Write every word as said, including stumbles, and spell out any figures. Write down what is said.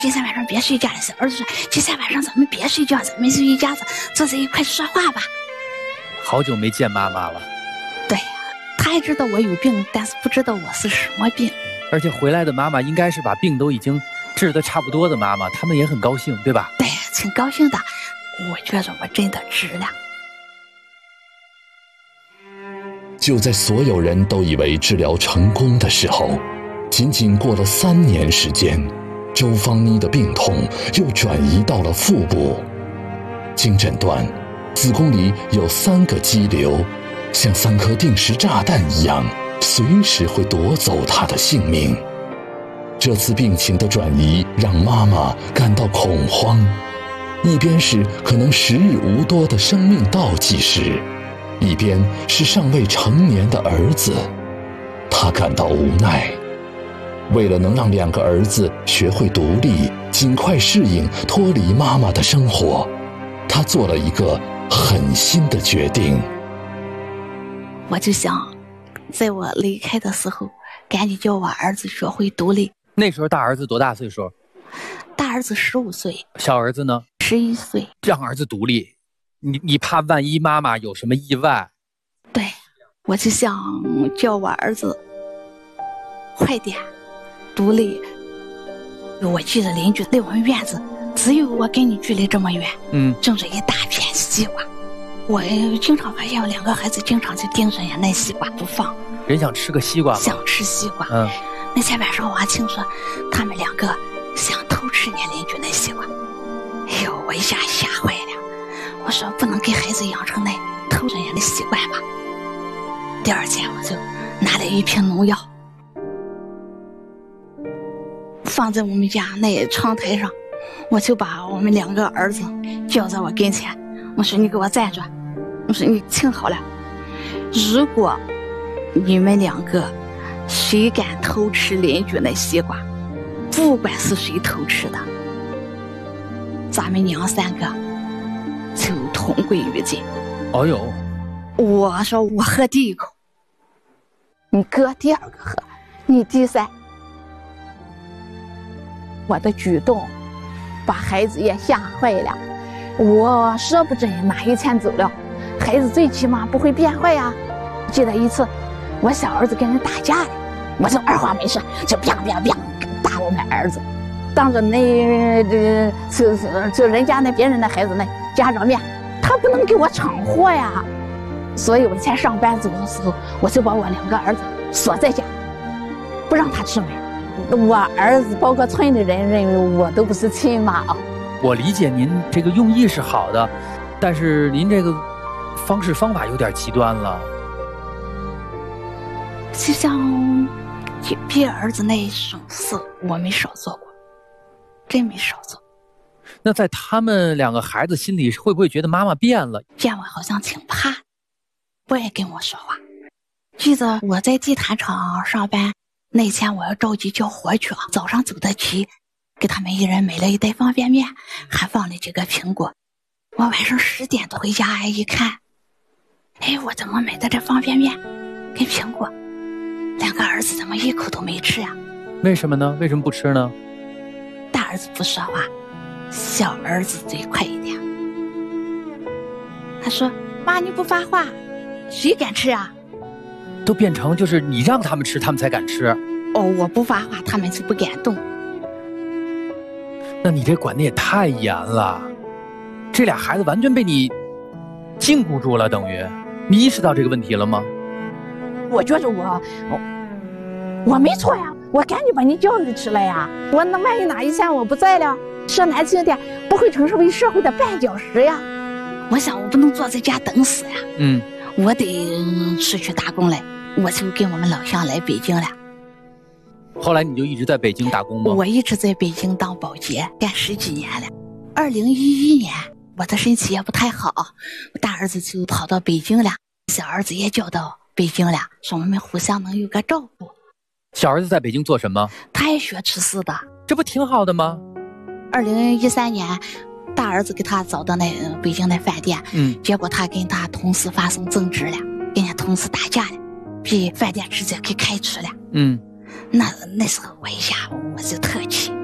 今天晚上别睡觉了。小儿子说，今天晚上咱们别睡觉，咱们就一家子坐在一块说话吧。 好久没见妈妈了。 对呀，他还知道我有病，但是不知道我是什么病。 而且回来的妈妈应该是把病都已经治得差不多的妈妈，他们也很高兴，对吧？ 对，挺高兴的。我觉着我真的值了。 就在所有人都以为治疗成功的时候，仅仅过了三年时间，周芳妮的病痛又转移到了腹部。经诊断，子宫里有三个肌瘤，像三颗定时炸弹一样，随时会夺走她的性命。这次病情的转移让妈妈感到恐慌，一边是可能时日无多的生命倒计时，一边是尚未成年的儿子。她感到无奈，为了能让两个儿子学会独立，尽快适应脱离妈妈的生活，她做了一个狠心的决定。 我就想在我离开的时候赶紧叫我儿子学会独立。 那时候大儿子多大岁数？ 大儿子十五岁， 小儿子呢？ 十一岁。 让儿子独立，你你怕万一妈妈有什么意外？ 对，我就想叫我儿子快点独立。我记得邻居离我们院子只有我跟你距离这么远， 嗯， 种着一大片西瓜。我经常发现我两个孩子经常就盯着人家那西瓜不放。 人想吃个西瓜吗？ 想吃西瓜。 嗯， 那天晚上我还听说他们两个想偷吃人家邻居那西瓜。哎呦，我一下吓坏了。我说不能给孩子养成那偷人家的习惯吧。第二天我就拿了一瓶农药，放在我们家那窗台上。我就把我们两个儿子叫在我跟前，我说你给我站着，我说你听好了，如果你们两个谁敢偷吃邻居那西瓜，不管是谁偷吃的，咱们娘三个就同归于尽。 哦呦， 我说我喝第一口，你哥第二个喝，你第三。我的举动把孩子也吓坏了。我说不准哪一天走了，孩子最起码不会变坏呀。记得一次我小儿子跟人打架了，我就二话没说就啪啪啪打我们儿子，当着那这就就人家那别人的孩子那家长面，他不能给我闯祸呀。所以我才上班走的时候，我就把我两个儿子锁在家，不让他出门。我儿子包括村里人认为我都不是亲妈啊。 我理解您这个用意是好的，但是您这个方式方法有点极端了。 就像别儿子那种事我没少做过，真没少做。 那在他们两个孩子心里会不会觉得妈妈变了？ 见我好像挺怕，不爱跟我说话。记得我在地毯厂上班那天，我要着急叫活去，早上走得急，给他们一人买了一袋方便面，还放了几个苹果。我晚上十点多回家一看，哎，我怎么买的这方便面跟苹果，两个儿子怎么一口都没吃啊？ 为什么呢？为什么不吃呢？ 大儿子不说话，小儿子嘴快一点。他说：“妈，你不发话，谁敢吃啊？” 都变成就是你让他们吃，他们才敢吃。 哦，我不发话，他们就不敢动。 那你这管的也太严了，这俩孩子完全被你禁锢住了，等于你意识到这个问题了吗？ 我觉着我我我没错呀，我赶紧把你教育出来呀。我那万一哪一天我不在了，说难听点，不会成为社会的绊脚石呀。我想我不能坐在家等死呀。 嗯， 我得出去打工来，我就跟我们老乡来北京了。 后来你就一直在北京打工吗？ 我一直在北京当保洁，干十几年了。二零一一年，我的身体也不太好，我大儿子就跑到北京了，小儿子也叫到北京了，说我们互相能有个照顾。 小儿子在北京做什么？ 他也学厨师的。 这不挺好的吗？ 二零一三年，大儿子给他找到那北京的饭店， 嗯， 结果他跟他同事发生争执了，跟他同事打架了，被饭店直接给开除了。 嗯， 那那时候我一下我就特气。